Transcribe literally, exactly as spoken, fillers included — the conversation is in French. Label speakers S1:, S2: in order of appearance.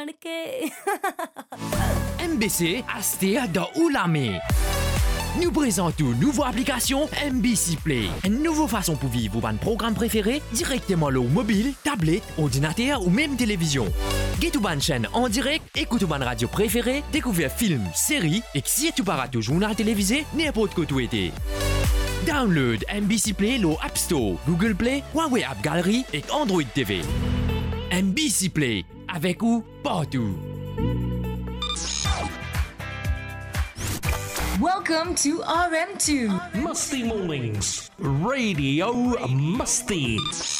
S1: जान के
S2: M B C Asté dans Oulame. Nous présentons une nouvelle application M B C Play. Une nouvelle façon pour vivre votre programme préféré directement sur mobile, tablette, ordinateur ou même télévision. Get une chaîne en direct, écoute une radio préférée, découvrir films, séries et si tu pars au journal télévisé, n'importe quoi tu étais. Download M B C Play sur App Store, Google Play, Huawei App Gallery et Android T V. M B C Play, avec ou partout.
S3: Welcome to R M two.
S4: Musty Mornings. Radio Musty.